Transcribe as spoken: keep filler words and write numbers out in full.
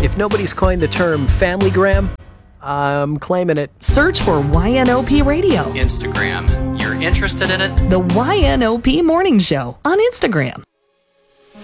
If nobody's coined the term familygram, I'm claiming it. Search for Y N O P Radio. Instagram. You're interested in it? The Y N O P Morning Show on Instagram.